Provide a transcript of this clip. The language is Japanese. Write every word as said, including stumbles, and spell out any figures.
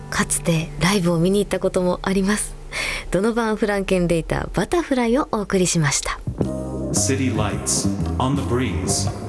かつてライブを見に行ったこともあります。ドノバン・フランケンレイターバタフライをお送りしました。 City Lights on the Breeze